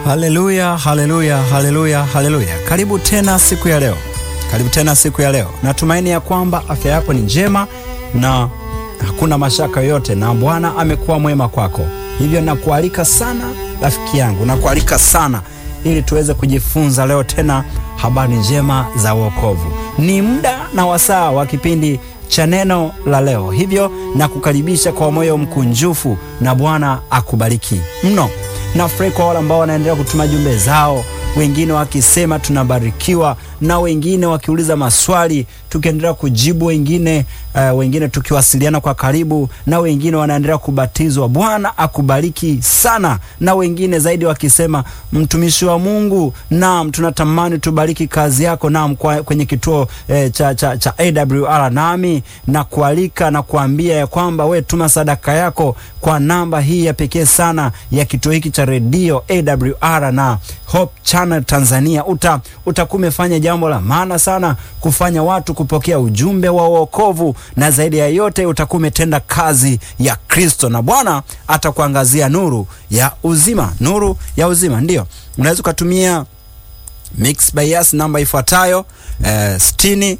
Haleluya, haleluya, haleluya, haleluya. Karibu tena siku ya leo. Karibu tena siku ya leo. Natumaini ya kwamba afya yako ni njema na hakuna mashaka yoyote na Bwana amekuwa mwema kwako. Hivyo nakualika sana rafiki yangu, nakualika sana ili tuweze kujifunza leo tena habari njema za wokovu. Ni muda na wasaa wa kipindi cha neno la leo. Hivyo nakukaribisha kwa moyo mkunjufu na Bwana akubariki mno. Nafurahi kwa wale ambao wanaendelea kutuma jumbe zao, wengine wakisema tunabarikiwa, na wengine wakiuliza maswali tukiendelea kujibu, wengine tukiwasiliana kwa karibu, na wengine wanaendelea kubatizwa. Bwana akubariki sana. Na wengine zaidi wakisema, mtumishi wa Mungu, naam, tunatamani tubariki kazi yako, naam, kwenye kituo cha AWR, nami na kualika na kuambia ya kwamba we tuma sadaka yako kwa namba hii ya pekee sana ya kituo hiki cha redio AWR na Hope Channel Tanzania. Utakumefanya jambo la maana sana kufanya watu kupokea ujumbe wa wokovu, na zaidi ya yote utakumetenda kazi ya Kristo, na Bwana atakuangazia nuru ya uzima. Nuru ya uzima. Ndio unaweza kutumia Mix by Yas namba ifuatayo 60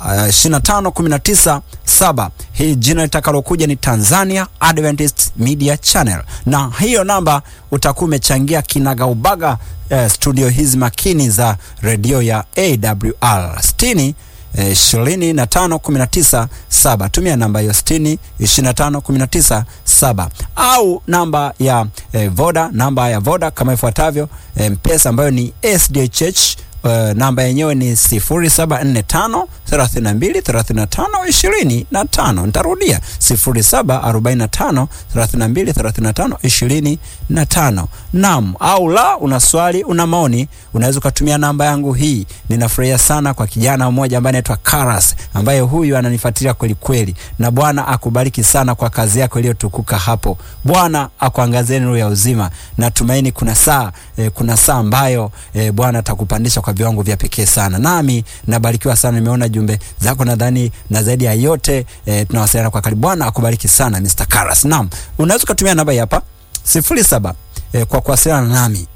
2519 Hii jina litakalokuja ni Tanzania Adventist Media Channel, na hiyo namba utakumechangia kinagaubaga studio hizi makini za redio ya AWR 60 2519 Tumia namba hiyo 60 2519 au namba ya Voda kama ifuatavyo, M-Pesa ambayo ni SDHH. Namba yenyewe ni 0745 32 35 25. Nitarudia 0745 32 35 25. Naam, au la, una swali, una maoni, unaweza kutumia namba yangu hii. Ninafurahia sana kwa kijana mmoja ambaye anaitwa Karas, ambaye huyu ananifuatilia kweli kweli, na Bwana akubariki sana kwa kazi yako iliyotukuka hapo. Bwana akuangazie nuru ya uzima. Natumaini kuna saa ambayo Bwana atakupandisha kwa viwango vya pekee sana. Nami nabarikiwa sana, nimeona jumbe zako nadhani, na zaidi ya yote tunawasiliana kwa karibu. Bwana akubariki sana Mr. Karas. Naam, unaweza kutumia namba hapa 07 kwa kuwasiliana nami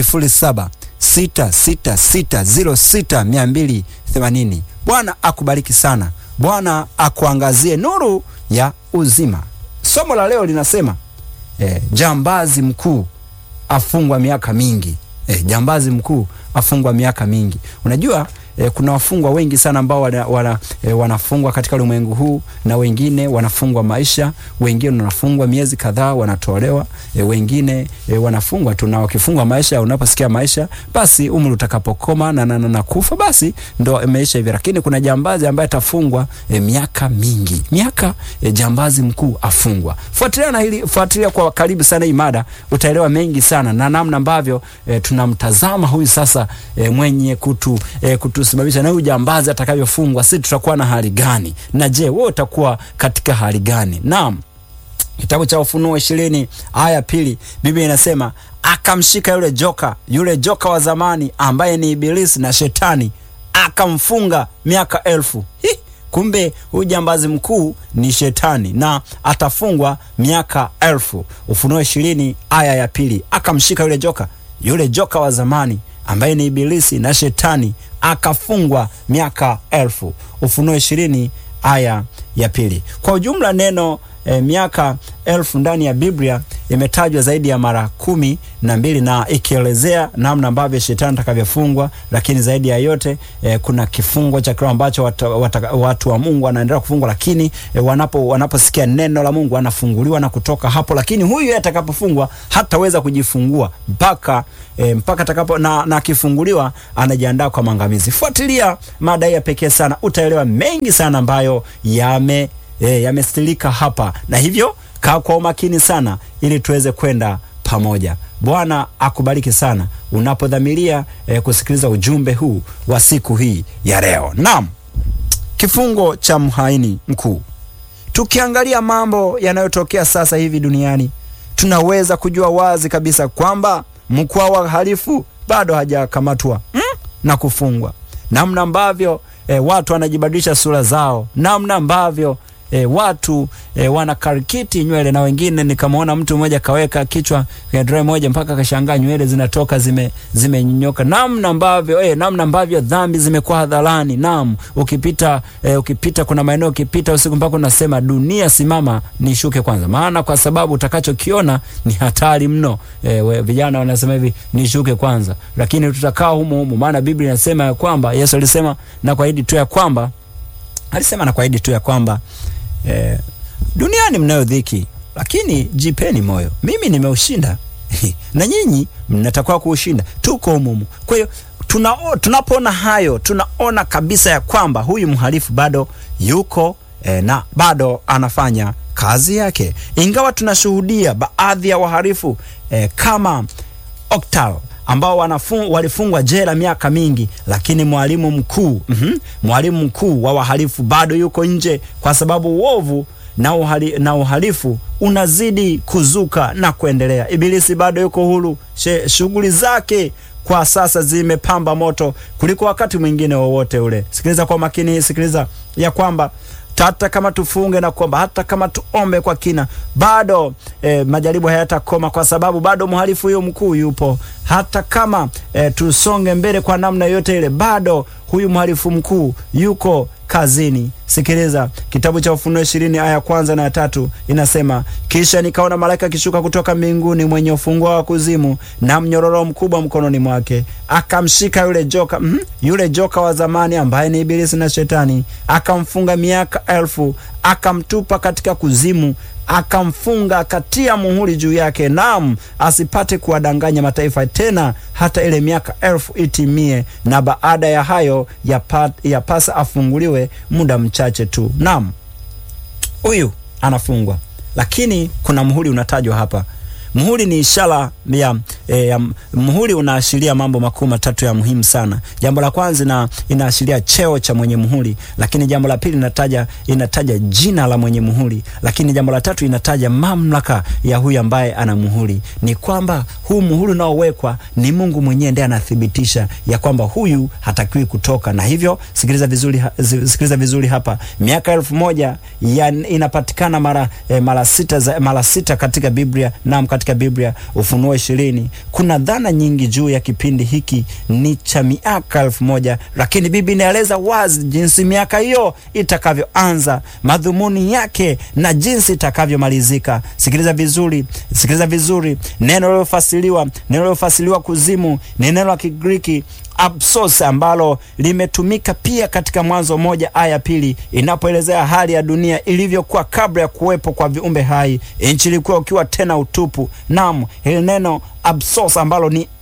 0766606280. Bwana akubariki sana. Bwana akuangazie nuru ya uzima. Somo la leo linasema jambazi mkuu afungwa miaka mingi. Jambazi mkuu afungwa miaka mingi. Unajua kuna wafungwa wengi sana ambao wanafungwa katika ulimwengu huu, na wengine wanafungwa maisha, wengine wanafungwa miezi kadhaa wanatolewa, wengine wanafungwa tu, na wakifungwa maisha, unaposikia maisha basi umri utakapokoma na kufa basi ndo imeisha hivi. Lakini kuna jambazi ambaye atafungwa miaka mingi. Jambazi mkuu afungwa. Fuatilia kwa karibu sana hii mada, utaelewa mengi sana na namna ambavyo tunamtazama huyu sasa mwenye kutusimamisha, na huyu jambazi atakavyofungwa, sisi tutakuwa na hali gani? Na je, wewe utakuwa katika hali gani? Naam, kitabu cha Ufunuo 20 aya 2, Biblia inasema akamshika yule joka wa zamani ambaye ni Ibilisi na Shetani, akamfunga miaka 1000. Kumbe huyu jambazi mkuu ni Shetani na atafungwa miaka 1000. Ufunuo 20 aya ya 2, akamshika yule joka wa zamani ambaye ni Ibilisi na Shetani, akafungwa miaka 1000. Ufunuo 20 aya ya 2. Kwa ujumla neno miaka 1000 ndani ya Biblia imetajwa zaidi ya mara 12, na ikielezea namna ambavyo Shetani atakavyofungwa. Lakini zaidi ya yote kuna kifungo cha kile ambacho watu wa Mungu wanaendelea kufungwa, lakini wanaposikia neno la Mungu wanafunguliwa na kutoka hapo. Lakini huyu atakapofungwa hataweza kujifungua mpaka atakapo na akifunguliwa anajiandaa kwa maangamizi. Fuatilia mada ya pekee sana, utaelewa mengi sana ambayo yamestilika hapa, na hivyo kaa kwa umakini sana ili tuweze kwenda pamoja. Bwana akubariki sana unapodhamiria kusikiliza ujumbe huu wa siku hii ya leo. Naam, kifungo cha mhaini mkuu. Tukiangalia mambo yanayotokea sasa hivi duniani, tunaweza kujua wazi kabisa kwamba mkuu wa halifu bado hajakamatwa na kufungwa. Namna ambavyo watu wanajibadilisha sura zao, namna ambavyo watu wanakarikiti nywele, na wengine nikamwona mtu mmoja kaweka kichwa kwenye dry moja mpaka kashangaa nywele zinatoka zimenyonyoka. Namna ambavyo dhambi zimekuwa hadharani. Naam, ukipita kuna maeneo ukipita usiku mpaka unasema dunia simama nishuke kwanza, maana kwa sababu utakachokiona ni hatari mno. Vijana wanasema hivi, nishuke kwanza, lakini tutakaa humo, maana Biblia inasema ya kwamba Yesu alisema na kuahidi tu ya kwamba duniani mnayo dhiki, lakini jipeni moyo, mimi nimeushinda na nyinyi mnatakiwa kuushinda. Tuko humo. Kwa hiyo tunapoona hayo, tunaona kabisa ya kwamba huyu mhalifu bado yuko na bado anafanya kazi yake. Ingawa tunashuhudia baadhi ya wahalifu kama Octal ambao walifungwa jela miaka mingi, lakini mwalimu mkuu wa wahalifu bado yuko nje, kwa sababu uovu na uhalifu unazidi kuzuka na kuendelea. Ibilisi bado yuko huru. Shughuli zake kwa sasa zimepamba moto kuliko wakati mwingine wowote ule. Sikiliza kwa makini, sikiliza ya kwamba hata kama tufunge na kuomba, hata kama tuombe kwa kina, bado majaribu hayatakoma, kwa sababu bado mhalifu huyo mkuu yupo. Hata kama tusonge mbele kwa namna yote ile, bado huyu mhalifu mkuu yuko kazini. Sikiliza kitabu cha Ufunuo 20 aya ya kwanza na ya 3 inasema, kisha nikaona malaika akishuka kutoka mbinguni mwenye ufunguo wa kuzimu na mnyororo mkubwa mkononi mwake. Akamshika yule joka wa zamani ambaye ni Ibilisi na Shetani, akamfunga miaka 1000, akamtupa katika kuzimu, akamfunga, akatia muhuri juu yake, naam, asipate kuwadanganya mataifa tena hata ile miaka 1000 itimie, na baada ya hayo yapasa afunguliwe muda mchache tu. Naam, huyu anafungwa, lakini kuna muhuri unatajwa hapa. Muhuri ni ishara muhuri unaashiria mambo makuu matatu ya muhimu sana. Jambo la kwanza inaashiria cheo cha mwenye muhuri, lakini jambo la pili inataja jina la mwenye muhuri, lakini jambo la tatu inataja mamlaka ya huyu ambaye ana muhuri. Ni kwamba huu muhuri unaowekwa ni Mungu mwenyewe ndiye anathibitisha ya kwamba huyu hatakiwi kutoka. Na hivyo sikiliza vizuri hapa, miaka 1000 inapatikana mara sita katika Biblia. Naam, katika Biblia Ufunuo 20 kuna dhana nyingi juu ya kipindi hiki ni cha miaka 1000, lakini Biblia inaeleza wazi jinsi miaka hiyo itakavyoanza, madhumuni yake na jinsi itakavyomalizika. Sikiliza vizuri. Neno lilofasiriwa kuzimu ni neno la Kigiriki absos, ambalo limetumika pia katika Mwanzo 1 aya 2 inapoelezea hali ya dunia ilivyokuwa kabla ya kuwepo kwa viumbe hai. Nchi ilikuwa ukiwa tena utupu. Naam, hili neno absos ambalo ni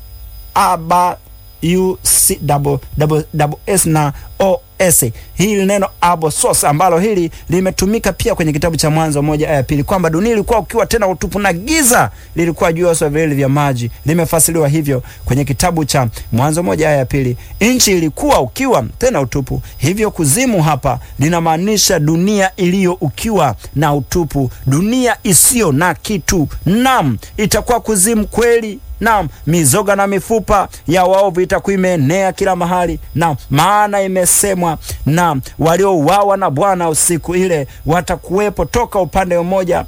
ABUCSS na OS, hili neno absos ambalo hili limetumika pia kwenye kitabu cha Mwanzo 1 aya 2 kwamba dunia ilikuwa ukiwa tena utupu na giza lilikuwa juu ya uso wa vilele vya maji. Limefasiriwa hivyo kwenye kitabu cha Mwanzo 1 aya 2. Nchi ilikuwa ukiwa tena utupu. Hivyo kuzimu hapa linamaanisha dunia iliyo ukiwa na utupu, dunia isiyo na kitu. Naam, itakuwa kuzimu kweli. Naam, mizoga na mifupa ya waovu itakuwa imeenea kila mahali. Naam, maana imesemwa, naam, waliouawa na Bwana usiku ile watakuwepo toka upande mmoja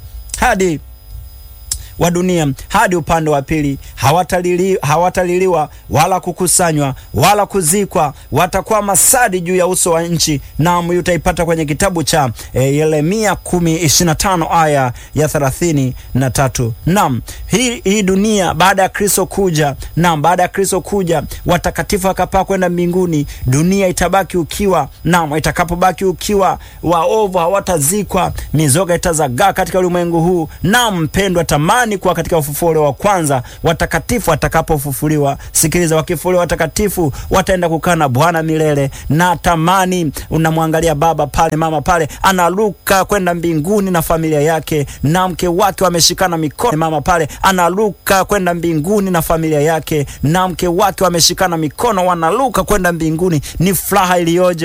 wa dunia hadi upande wa pili. Hawataliliwa wala kukusanywa wala kuzikwa, watakuwa masadi juu ya uso wa nchi. Naam, utaipata kwenye kitabu cha Yeremia 10:25 aya ya 33. Naam, hii dunia baada ya Kristo kuja, naam, baada ya Kristo kuja watakatifu wakapaa kwenda mbinguni, dunia itabaki ukiwa. Naam, itakapobaki ukiwa, waovu hawatazikwa, mizoga itazagaa katika ulimwengu huu. Naam, mpendwa, tamani kwa katika ufufuo wa kwanza watakatifu watakapofufuliwa. Sikiliza, wakifufuliwa watakatifu wataenda kukaa na Bwana milele. Na tamani unamwangalia baba pale, mama pale, analuka kwenda mbinguni na familia yake, na mke wake wameshikana mikono. Mama pale analuka kwenda mbinguni na familia yake, na mke wake wameshikana mikono, wanaluka kwenda mbinguni. Ni furaha iliyoje!